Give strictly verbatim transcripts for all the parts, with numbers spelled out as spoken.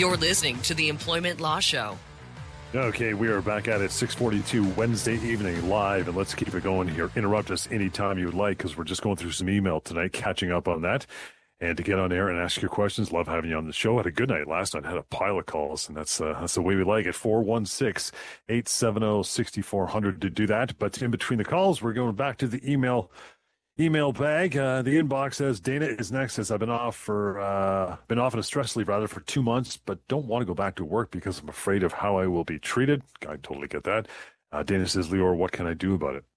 You're listening to the Employment Law Show. Okay, we are back at it, six forty-two Wednesday evening live, and let's keep it going here. Interrupt us anytime you'd like, because we're just going through some email tonight, catching up on that. And to get on air and ask your questions, love having you on the show. Had a good night last night, had a pile of calls, and that's uh, that's the way we like it. four one six, eight seven zero, six four zero zero to do that. But in between the calls, we're going back to the email Email bag. Uh, the inbox says Dana is next. Says I've been off for uh, been off on a stress leave rather for two months, but don't want to go back to work because I'm afraid of how I will be treated. I totally get that. Uh, Dana says, Lior, what can I do about it?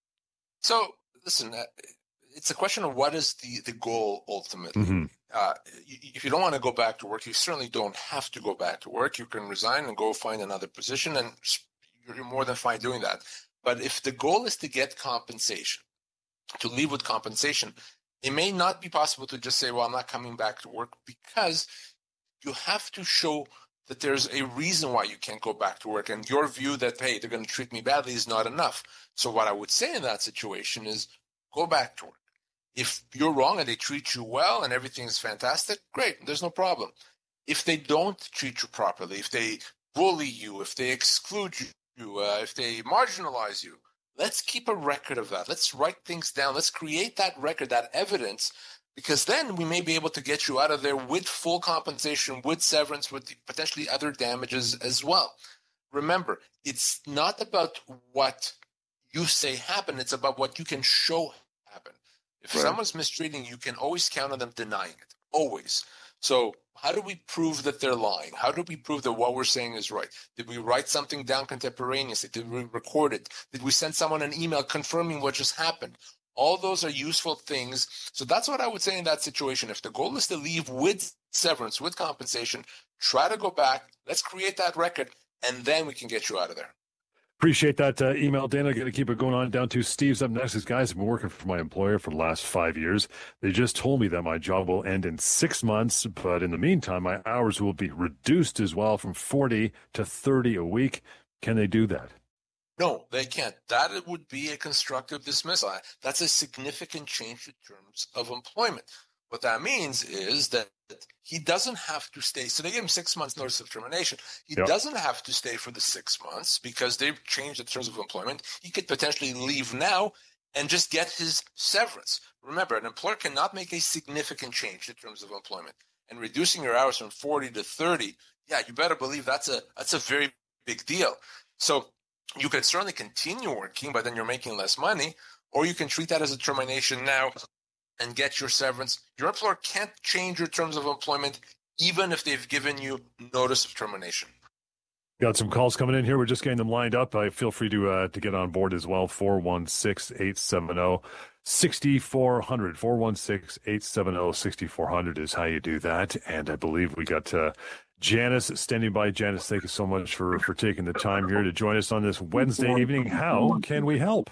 So listen, uh, it's a question of what is the the goal ultimately. Mm-hmm. Uh, if you don't want to go back to work, you certainly don't have to go back to work. You can resign and go find another position, and you're more than fine doing that. But if the goal is to get compensation, to leave with compensation, it may not be possible to just say, well, I'm not coming back to work, because you have to show that there's a reason why you can't go back to work. And your view that, hey, they're going to treat me badly is not enough. So what I would say in that situation is go back to work. If you're wrong and they treat you well and everything is fantastic, great, there's no problem. If they don't treat you properly, if they bully you, if they exclude you, uh, if they marginalize you, let's keep a record of that. Let's write things down. Let's create that record, that evidence, because then we may be able to get you out of there with full compensation, with severance, with potentially other damages as well. Remember, it's not about what you say happened. It's about what you can show happen. If right. someone's mistreating you, you can always count on them denying it, always. So how do we prove that they're lying? How do we prove that what we're saying is right? Did we write something down contemporaneously? Did we record it? Did we send someone an email confirming what just happened? All those are useful things. So that's what I would say in that situation. If the goal is to leave with severance, with compensation, try to go back. Let's create that record, and then we can get you out of there. Appreciate that uh, email, Dana. Going to keep it going on down to Steve's up next. These guys have been working for my employer for the last five years. They just told me that my job will end in six months, but in the meantime, my hours will be reduced as well from forty to thirty a week. Can they do that? No, they can't. That would be a constructive dismissal. That's a significant change in terms of employment. What that means is that he doesn't have to stay. So they gave him six months notice of termination. He yep. doesn't have to stay for the six months because they've changed the terms of employment. He could potentially leave now and just get his severance. Remember, an employer cannot make a significant change in terms of employment. And reducing your hours from forty to thirty, yeah, you better believe that's a that's a very big deal. So you could certainly continue working, but then you're making less money, or you can treat that as a termination now and get your severance. Your employer can't change your terms of employment even if they've given you notice of termination. Got some calls coming in here. We're just getting them lined up. I feel free to uh, to get on board as well. four one six, eight seven zero, six four zero zero. four one six, eight seven zero, six four zero zero is how you do that. And I believe we got uh, Janice standing by. Janice, thank you so much for, for taking the time here to join us on this Wednesday evening. How can we help?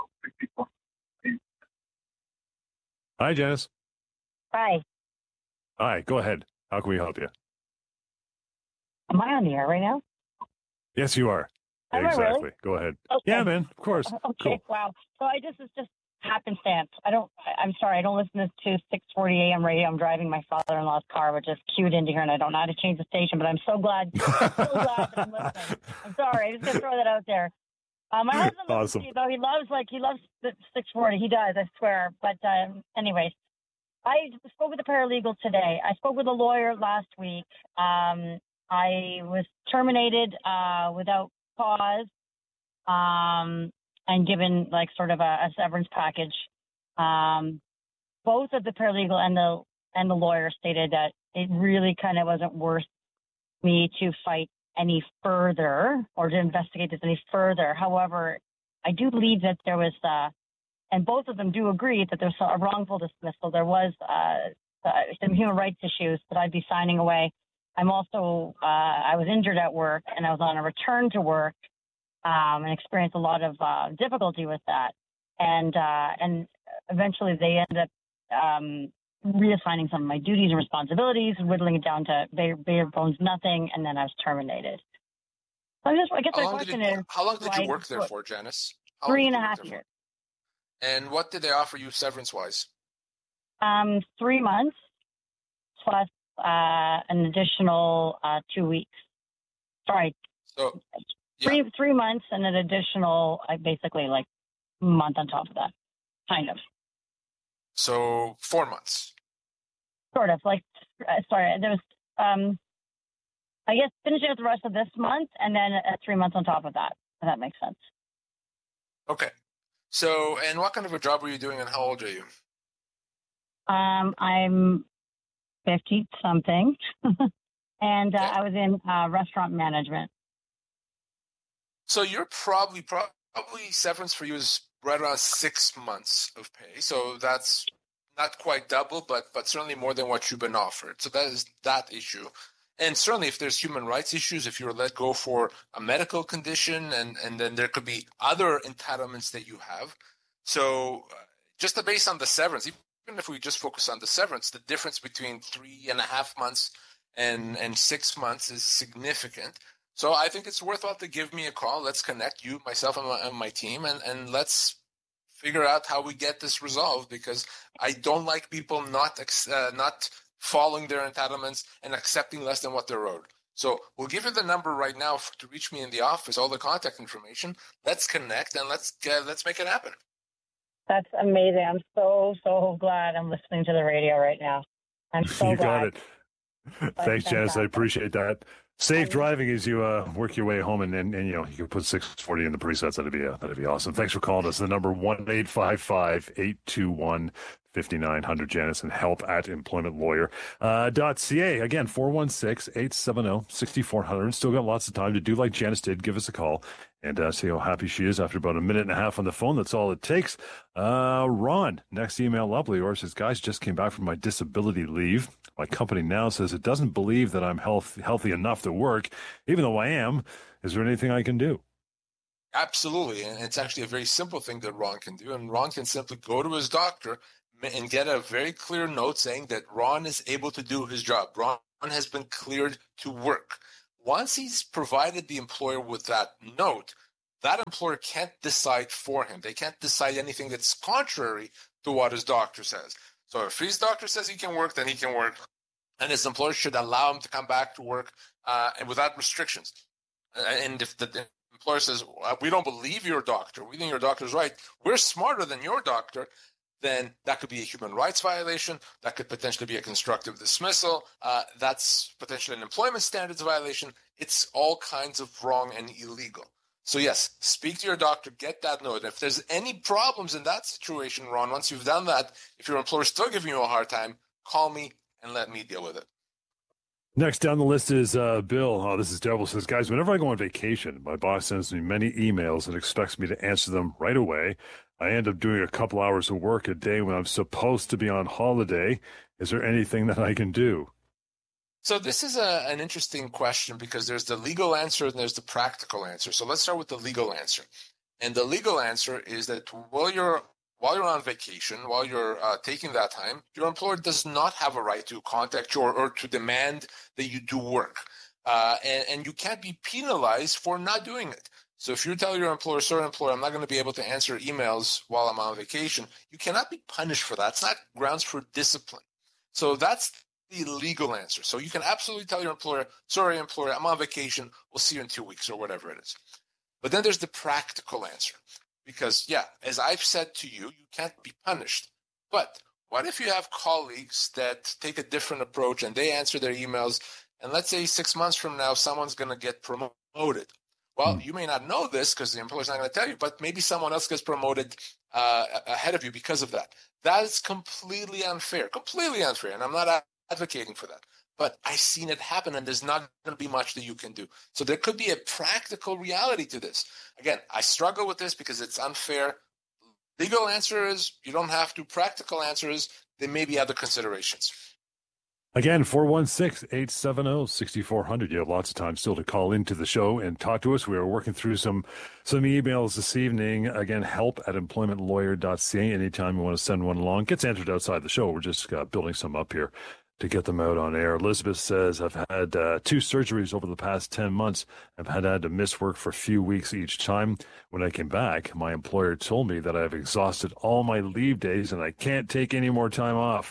Hi, Janice. Hi. Hi, go ahead. How can we help you? Am I on the air right now? Yes, you are. Am exactly. I really? Go ahead. Okay. Yeah, man, of course. Okay, cool. Wow. So I just, it's just happenstance. I don't, I, I'm sorry, I don't listen to six forty a.m. radio. I'm driving my father-in-law's car, which is cued into here, and I don't know how to change the station, but I'm so glad, so glad that I'm listening. I'm sorry. I'm just going to throw that out there. Uh, my husband, awesome. loves, though he loves like he loves the six forty. He does, I swear. But um, anyways, I spoke with a paralegal today. I spoke with a lawyer last week. Um, I was terminated uh, without cause, um, and given like sort of a, a severance package. Um, both of the paralegal and the and the lawyer stated that it really kind of wasn't worth me to fight any further or to investigate this any further. However, I do believe that there was, uh, and both of them do agree that there's a wrongful dismissal. There was uh, uh, some human rights issues that I'd be signing away. I'm also, uh, I was injured at work and I was on a return to work um, and experienced a lot of uh, difficulty with that. And uh, and eventually they ended up um, reassigning some of my duties and responsibilities, whittling it down to bare, bare bones nothing, and then I was terminated. So I just, I guess how my question you, is, how long did you why, work there for, Janice? How three and a half years. And what did they offer you severance-wise? Um, three months plus uh, an additional uh, two weeks. Sorry, So, yeah. three three months and an additional, uh, basically like month on top of that, kind of. So four months. Sort of like, uh, sorry, there was, um, I guess, finishing up the rest of this month and then uh, three months on top of that, if that makes sense. Okay. So, and what kind of a job were you doing and how old are you? Um, I'm fifty something, and uh, Okay. I was in uh, restaurant management. So you're probably, probably severance for you is right around six months of pay. So that's not quite double, but but certainly more than what you've been offered. So that is that issue. And certainly if there's human rights issues, if you're let go for a medical condition, and, and then there could be other entitlements that you have. So uh, just based on the severance, even if we just focus on the severance, the difference between three and a half months and, and six months is significant. So I think it's worthwhile to give me a call. Let's connect, you, myself, and my, and my team, and, and let's figure out how we get this resolved, because I don't like people not uh, not following their entitlements and accepting less than what they're owed. So we'll give you the number right now for, to reach me in the office, all the contact information. Let's connect and let's get, let's make it happen. That's amazing. I'm so, so glad I'm listening to the radio right now. I'm so you glad. got it. That's Thanks, Janice. I fantastic. appreciate that. Safe driving as you uh, work your way home, and, and, and you know you can put six forty in the presets. That'd be uh, that'd be awesome. Thanks for calling us. The number one eight five five eight two one five nine zero zero. Janice, and help at employment lawyer uh, dot ca. Again, four one six eight seven zero six four zero zero. Still got lots of time to do like Janice did. Give us a call and uh, see how happy she is after about a minute and a half on the phone. That's all it takes. Uh, Ron, next email up, Leor says, guys, just came back from my disability leave. My company now says it doesn't believe that I'm health, healthy enough to work, even though I am. Is there anything I can do? Absolutely. And it's actually a very simple thing that Ron can do. And Ron can simply go to his doctor and get a very clear note saying that Ron is able to do his job. Ron has been cleared to work. Once he's provided the employer with that note, that employer can't decide for him. They can't decide anything that's contrary to what his doctor says. So if his doctor says he can work, then he can work. And his employer should allow him to come back to work uh, and without restrictions. And if the, the employer says, we don't believe your doctor, we think your doctor's right, we're smarter than your doctor, then that could be a human rights violation. That could potentially be a constructive dismissal. Uh, that's potentially an employment standards violation. It's all kinds of wrong and illegal. So yes, speak to your doctor, get that note. If there's any problems in that situation, Ron, once you've done that, if your employer is still giving you a hard time, call me and let me deal with it. Next down the list is uh, Bill. Oh, this is terrible. Says, guys, whenever I go on vacation, my boss sends me many emails and expects me to answer them right away. I end up doing a couple hours of work a day when I'm supposed to be on holiday. Is there anything that I can do? So this is a, an interesting question, because there's the legal answer and there's the practical answer. So let's start with the legal answer. And the legal answer is that while you're while you're on vacation, while you're uh, taking that time, your employer does not have a right to contact you or, or to demand that you do work. Uh, and, and you can't be penalized for not doing it. So if you tell your employer, sorry, employer, I'm not going to be able to answer emails while I'm on vacation, you cannot be punished for that. It's not grounds for discipline. So that's the legal answer. So you can absolutely tell your employer, sorry, employer, I'm on vacation. We'll see you in two weeks or whatever it is. But then there's the practical answer. Because, yeah, as I've said to you, you can't be punished. But what if you have colleagues that take a different approach and they answer their emails, and let's say six months from now, someone's going to get promoted? Well, you may not know this because the employer's not going to tell you, but maybe someone else gets promoted uh, ahead of you because of that. That is completely unfair, completely unfair, and I'm not advocating for that. But I've seen it happen, and there's not going to be much that you can do. So there could be a practical reality to this. Again, I struggle with this because it's unfair. Legal answer is you don't have to. Practical answer is there may be other considerations. Again, four one six eight seven zero six four zero zero. You have lots of time still to call into the show and talk to us. We are working through some some emails this evening. Again, help at employment lawyer dot c a. Anytime you want to send one along. Gets entered outside the show. We're just uh, building some up here to get them out on air. Elizabeth says, I've had uh, two surgeries over the past ten months. I've had, had to miss work for a few weeks each time. When I came back, my employer told me that I've exhausted all my leave days and I can't take any more time off.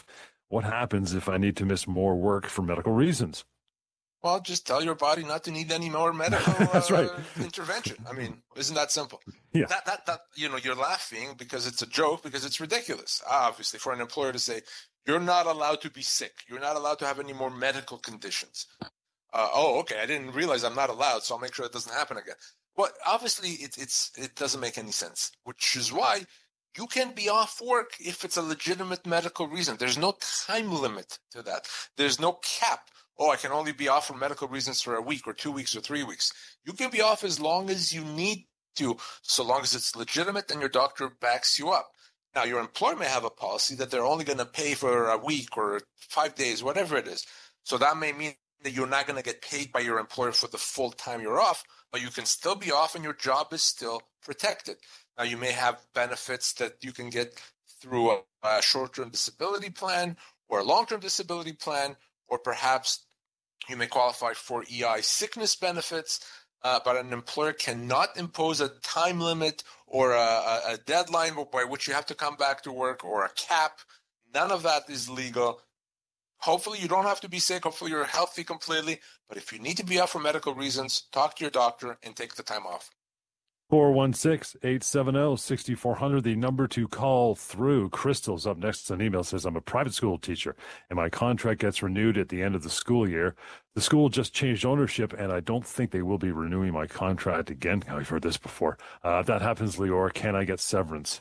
What happens if I need to miss more work for medical reasons? Well, just tell your body not to need any more medical That's right. uh, intervention. I mean, isn't that simple? Yeah. That, that, that, you know, you're laughing because it's a joke, because it's ridiculous, obviously, for an employer to say, you're not allowed to be sick. You're not allowed to have any more medical conditions. Uh, oh, okay, I didn't realize I'm not allowed, so I'll make sure it doesn't happen again. But obviously, it, it's, it doesn't make any sense, which is why you can be off work if it's a legitimate medical reason. There's no time limit to that. There's no cap. Oh, I can only be off for medical reasons for a week or two weeks or three weeks. You can be off as long as you need to, so long as it's legitimate and your doctor backs you up. Now, your employer may have a policy that they're only going to pay for a week or five days, whatever it is. So that may mean that you're not going to get paid by your employer for the full time you're off, but you can still be off and your job is still protected. Now, you may have benefits that you can get through a, a short-term disability plan or a long-term disability plan, or perhaps you may qualify for E I sickness benefits, uh, but an employer cannot impose a time limit or a, a deadline by which you have to come back to work or a cap. None of that is legal. Hopefully you don't have to be sick. Hopefully you're healthy completely. But if you need to be off for medical reasons, talk to your doctor and take the time off. four one six, eight seven zero, six four zero zero, the number to call through. Crystal's up next. An email says, I'm a private school teacher, and my contract gets renewed at the end of the school year. The school just changed ownership, and I don't think they will be renewing my contract again. Now, we've heard this before. Uh, if that happens, Lior, can I get severance?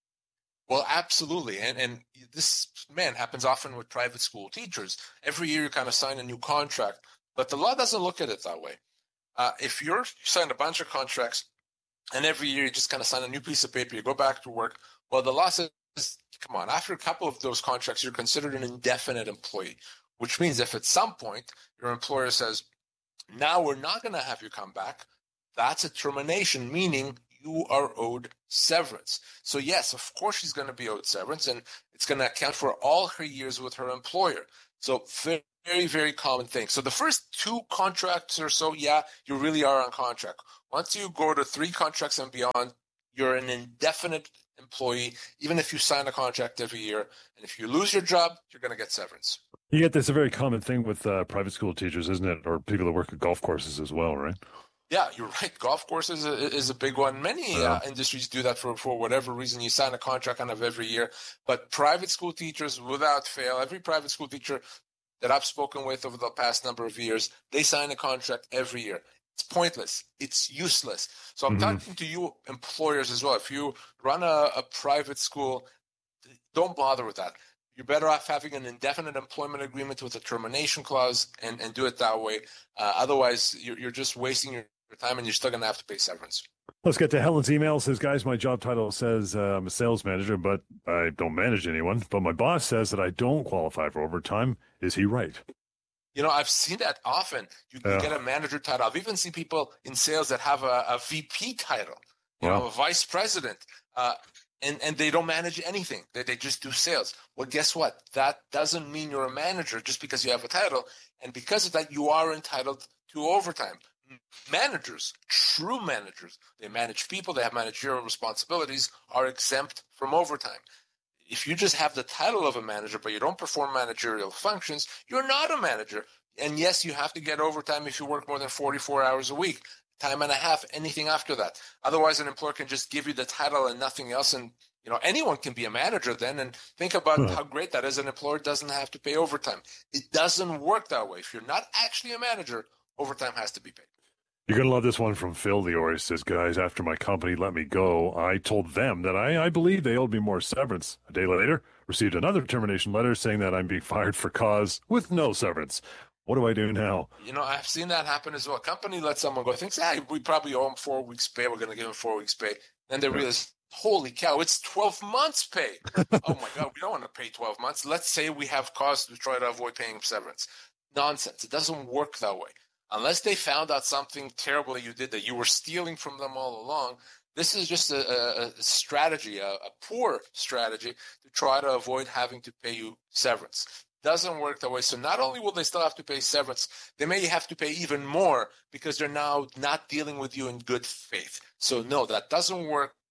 Well, absolutely. And and this, man, happens often with private school teachers. Every year you kind of sign a new contract, but the law doesn't look at it that way. Uh, if you're, you sign a bunch of contracts, and every year you just kind of sign a new piece of paper, you go back to work. Well, the law says, come on, after a couple of those contracts, you're considered an indefinite employee, which means if at some point your employer says, now we're not going to have you come back, that's a termination, meaning you are owed severance. So yes, of course she's going to be owed severance, and it's going to account for all her years with her employer. So very, very common thing. So the first two contracts or so, yeah, you really are on contract. Once you go to three contracts and beyond, you're an indefinite employee, even if you sign a contract every year. And if you lose your job, you're going to get severance. You get this a very common thing with uh, private school teachers, isn't it? Or people that work at golf courses as well, right? Yeah, you're right. Golf courses is a, is a big one. Many yeah. uh, industries do that for, for whatever reason. You sign a contract kind of every year. But private school teachers, without fail, every private school teacher that I've spoken with over the past number of years, they sign a contract every year. It's pointless. It's useless. So I'm mm-hmm. talking to you employers as well. If you run a, a private school, don't bother with that. You're better off having an indefinite employment agreement with a termination clause and, and do it that way. Uh, otherwise, you're, you're just wasting your time, and you're still going to have to pay severance. Let's get to Helen's email. It says, guys, my job title says uh, I'm a sales manager, but I don't manage anyone. But my boss says that I don't qualify for overtime. Is he right? You know, I've seen that often. You can yeah. get a manager title. I've even seen people in sales that have a, a V P title, you wow. know, a vice president, uh, and, and they don't manage anything. They, they just do sales. Well, guess what? That doesn't mean you're a manager just because you have a title. And because of that, you are entitled to overtime. Managers, true managers, they manage people, they have managerial responsibilities, are exempt from overtime. If you just have the title of a manager, but you don't perform managerial functions, you're not a manager. And yes, you have to get overtime if you work more than forty-four hours a week, time and a half, anything after that. Otherwise, an employer can just give you the title and nothing else. And, you know, anyone can be a manager then. And think about huh. how great that is. An employer doesn't have to pay overtime. It doesn't work that way. If you're not actually a manager, overtime has to be paid. You're going to love this one from Phil Lior. He says, guys, after my company let me go, I told them that I, I believe they owed me more severance. A day later, received another termination letter saying that I'm being fired for cause with no severance. What do I do now? You know, I've seen that happen as well. A company lets someone go, thinks, hey, we probably owe them four weeks pay. We're going to give them four weeks pay. Then they realize, holy cow, it's twelve months pay. Oh, my God, we don't want to pay twelve months. Let's say we have cause to try to avoid paying severance. Nonsense. It doesn't work that way. Unless they found out something terrible that you did, that you were stealing from them all along, this is just a, a, a strategy, a, a poor strategy to try to avoid having to pay you severance. Doesn't work that way. So not only will they still have to pay severance, they may have to pay even more because they're now not dealing with you in good faith. So no, that doesn't work.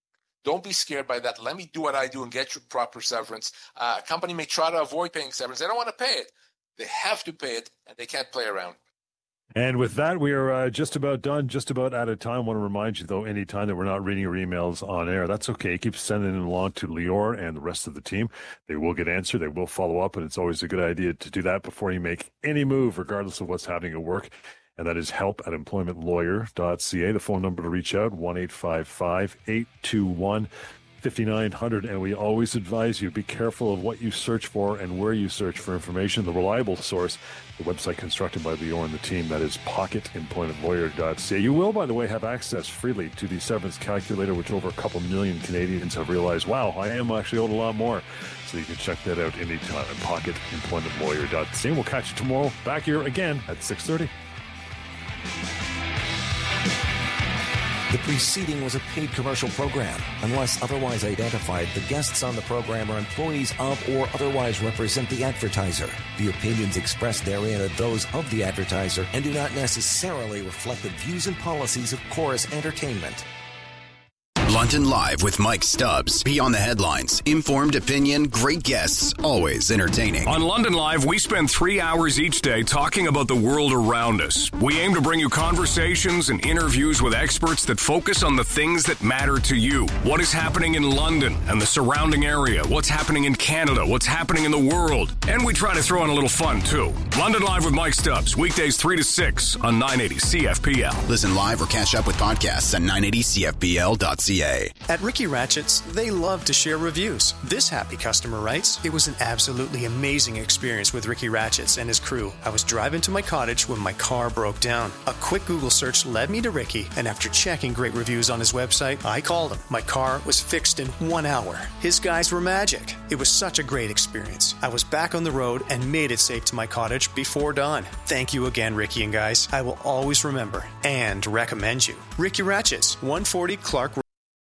Don't be scared by that. Let me do what I do and get you proper severance. Uh, a company may try to avoid paying severance. They don't want to pay it. They have to pay it, and they can't play around. And with that, we are uh, just about done, just about out of time. I want to remind you, though, anytime that we're not reading your emails on air, that's okay. Keep sending them along to Lior and the rest of the team. They will get answered. They will follow up, and it's always a good idea to do that before you make any move, regardless of what's happening at work. And that is help at employment lawyer dot c a. The phone number to reach out, one eight five five, eight two one, five nine zero zero. And we always advise you, be careful of what you search for and where you search for information. The reliable source, the website constructed by Lior and the team, that is pocket employment lawyer dot c a. You will, by the way, have access freely to the severance calculator, which over a couple million Canadians have realized, wow, I am actually owed a lot more. So you can check that out anytime at pocket employment lawyer dot c a. We'll catch you tomorrow back here again at six thirty. The preceding was a paid commercial program. Unless otherwise identified, the guests on the program are employees of or otherwise represent the advertiser. The opinions expressed therein are those of the advertiser and do not necessarily reflect the views and policies of Chorus Entertainment. London Live with Mike Stubbs. Beyond the headlines. Informed opinion, great guests, always entertaining. On London Live, we spend three hours each day talking about the world around us. We aim to bring you conversations and interviews with experts that focus on the things that matter to you. What is happening in London and the surrounding area? What's happening in Canada? What's happening in the world? And we try to throw in a little fun, too. London Live with Mike Stubbs. Weekdays three to six on nine eighty C F P L. Listen live or catch up with podcasts at nine eighty C F P L dot C A. At Ricky Ratchett's, they love to share reviews. This happy customer writes, "It was an absolutely amazing experience with Ricky Ratchett's and his crew. I was driving to my cottage when my car broke down. A quick Google search led me to Ricky, and after checking great reviews on his website, I called him. My car was fixed in one hour. His guys were magic. It was such a great experience. I was back on the road and made it safe to my cottage before dawn. Thank you again, Ricky and guys. I will always remember and recommend you. Ricky Ratchett's, one forty Clark Road."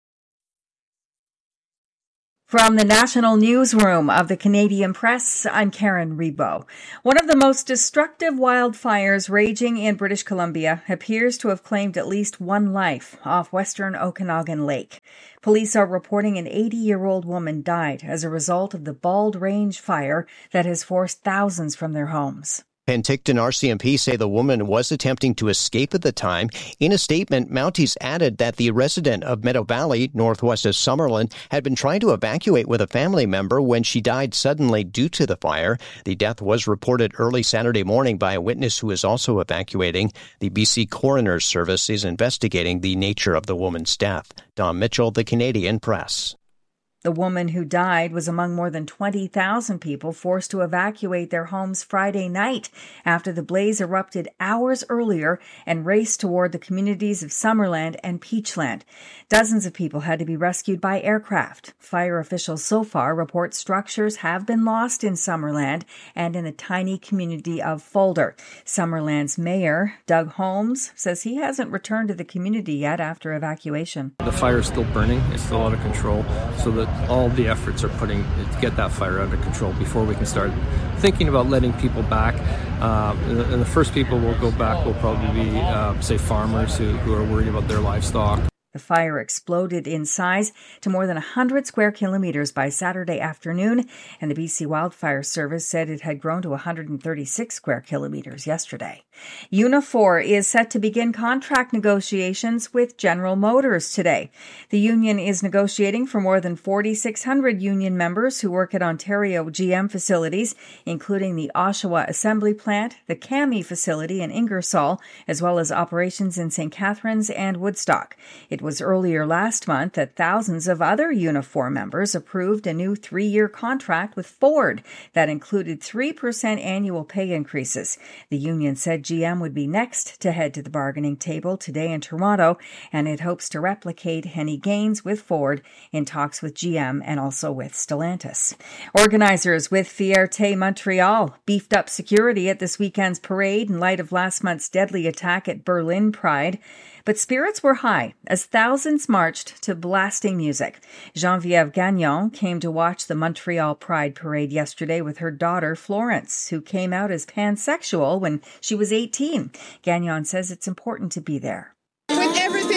From the National Newsroom of the Canadian Press, I'm Karen Rebo. One of the most destructive wildfires raging in British Columbia appears to have claimed at least one life off western Okanagan Lake. Police are reporting an eighty-year-old woman died as a result of the Bald Range fire that has forced thousands from their homes. Penticton R C M P say the woman was attempting to escape at the time. In a statement, Mounties added that the resident of Meadow Valley, northwest of Summerlin, had been trying to evacuate with a family member when she died suddenly due to the fire. The death was reported early Saturday morning by a witness who is also evacuating. The B C Coroner's Service is investigating the nature of the woman's death. Don Mitchell, The Canadian Press. The woman who died was among more than twenty thousand people forced to evacuate their homes Friday night after the blaze erupted hours earlier and raced toward the communities of Summerland and Peachland. Dozens of people had to be rescued by aircraft. Fire officials so far report structures have been lost in Summerland and in the tiny community of Fulder. Summerland's mayor, Doug Holmes, says he hasn't returned to the community yet after evacuation. The fire is still burning. It's still out of control, so that all the efforts are putting to get that fire out of control before we can start thinking about letting people back. Uh, and, the, and the first people will go back will probably be, uh, say, farmers who, who are worried about their livestock. The fire exploded in size to more than one hundred square kilometers by Saturday afternoon, and the B C Wildfire Service said it had grown to one hundred thirty-six square kilometers yesterday. Unifor is set to begin contract negotiations with General Motors today. The union is negotiating for more than four thousand six hundred union members who work at Ontario G M facilities, including the Oshawa Assembly Plant, the Cami facility in Ingersoll, as well as operations in Saint Catharines and Woodstock. It It was earlier last month that thousands of other Unifor members approved a new three-year contract with Ford that included three percent annual pay increases. The union said G M would be next to head to the bargaining table today in Toronto, and it hopes to replicate any gains with Ford in talks with G M and also with Stellantis. Organizers with Fierté Montreal beefed up security at this weekend's parade in light of last month's deadly attack at Berlin Pride. But spirits were high as thousands marched to blasting music. Geneviève Gagnon came to watch the Montreal Pride Parade yesterday with her daughter, Florence, who came out as pansexual when she was eighteen. Gagnon says it's important to be there. When everything is going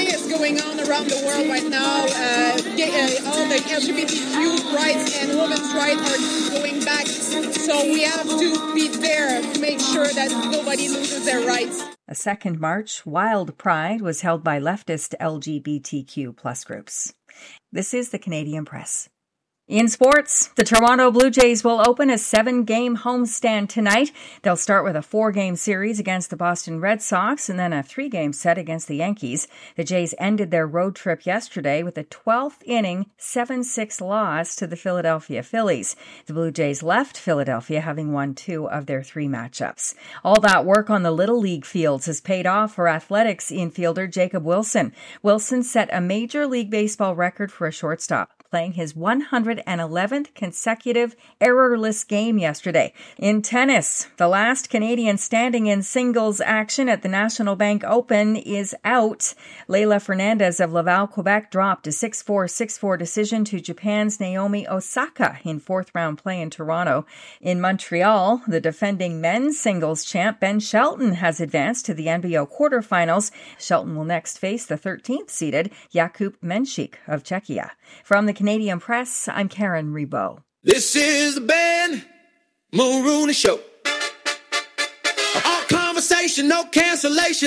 going on around the world right now. Uh, gay, uh, all the L G B T Q rights and women's rights are going back. So we have to be there to make sure that nobody loses their rights. A second march, Wild Pride, was held by leftist L G B T Q plus groups. This is the Canadian Press. In sports, the Toronto Blue Jays will open a seven-game homestand tonight. They'll start with a four-game series against the Boston Red Sox and then a three-game set against the Yankees. The Jays ended their road trip yesterday with a twelfth inning seven six loss to the Philadelphia Phillies. The Blue Jays left Philadelphia having won two of their three matchups. All that work on the Little League fields has paid off for Athletics infielder Jacob Wilson. Wilson set a Major League Baseball record for a shortstop, playing his one hundred eleventh consecutive errorless game yesterday. In tennis, the last Canadian standing in singles action at the National Bank Open is out. Leylah Fernandez of Laval, Quebec dropped a six four, six four decision to Japan's Naomi Osaka in fourth-round play in Toronto. In Montreal, the defending men's singles champ Ben Shelton has advanced to the N B O quarterfinals. Shelton will next face the thirteenth-seeded Jakub Menchik of Czechia. From the Canadian Press, I'm Karen Rebo. This is the Ben Mulrooney Show. All conversation, no cancellation.